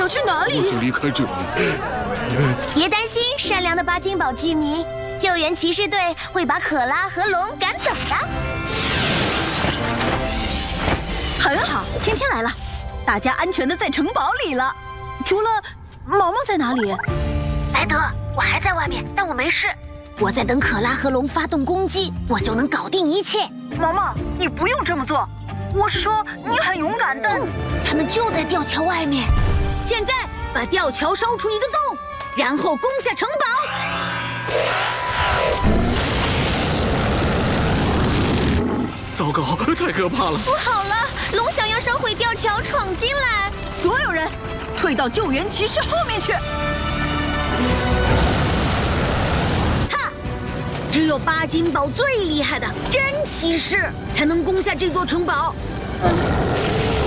要去哪里？ 我就离开这里。 别担心，善良的巴金堡居民，救援骑士队会把可拉和龙赶走的。 很好，天天来了，大家安全的在城堡里了。除了毛毛在哪里？ 莱德，我还在外面，但我没事。我在等可拉和龙发动攻击，我就能搞定一切。 毛毛，你不用这么做。我是说，你很勇敢的。 他们就在吊桥外面。现在把吊桥烧出一个洞，然后攻下城堡。 糟糕，太可怕了！ 不好了，龙想要烧毁吊桥，闯进来。 所有人，退到救援骑士后面去。 哈！只有巴金堡最厉害的真骑士才能攻下这座城堡。